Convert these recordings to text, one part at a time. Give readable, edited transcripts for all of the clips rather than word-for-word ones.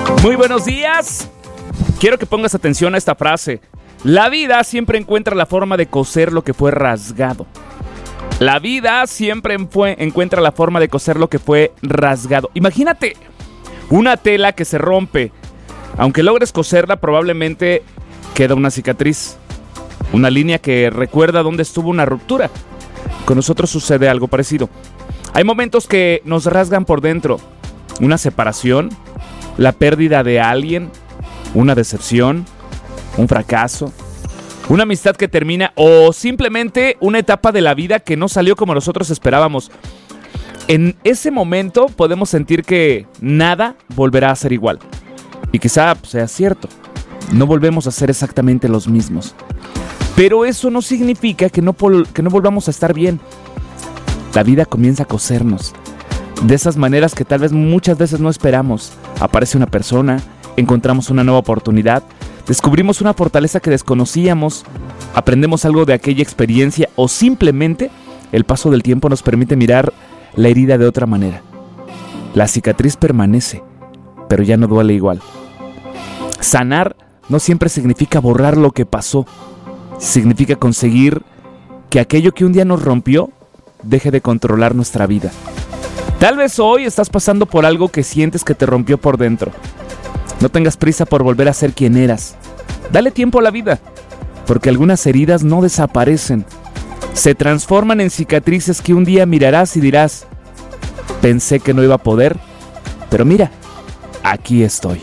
Muy buenos días. Quiero que pongas atención a esta frase. La vida siempre encuentra la forma de coser lo que fue rasgado. La vida siempre encuentra la forma de coser lo que fue rasgado. Imagínate una tela que se rompe. Aunque logres coserla, probablemente queda una cicatriz. Una línea que recuerda dónde estuvo una ruptura. Con nosotros sucede algo parecido. Hay momentos que nos rasgan por dentro. Una separación, la pérdida de alguien, una decepción, un fracaso, una amistad que termina o simplemente una etapa de la vida que no salió como nosotros esperábamos. En ese momento podemos sentir que nada volverá a ser igual. Y quizá sea cierto, no volvemos a ser exactamente los mismos. Pero eso no significa que no volvamos a estar bien. La vida comienza a cosernos. De esas maneras que tal vez muchas veces no esperamos. Aparece una persona, encontramos una nueva oportunidad, descubrimos una fortaleza que desconocíamos, aprendemos algo de aquella experiencia o simplemente el paso del tiempo nos permite mirar la herida de otra manera. La cicatriz permanece, pero ya no duele igual. Sanar no siempre significa borrar lo que pasó. Significa conseguir que aquello que un día nos rompió deje de controlar nuestra vida. Tal vez hoy estás pasando por algo que sientes que te rompió por dentro. No tengas prisa por volver a ser quien eras. Dale tiempo a la vida, porque algunas heridas no desaparecen. Se transforman en cicatrices que un día mirarás y dirás: pensé que no iba a poder, pero mira, aquí estoy.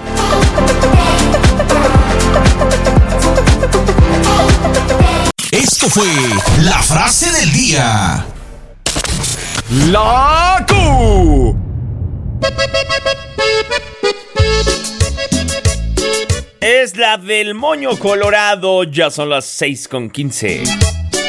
Esto fue la frase del día. ¡La Q! Es la del moño colorado. Ya son las 6:15.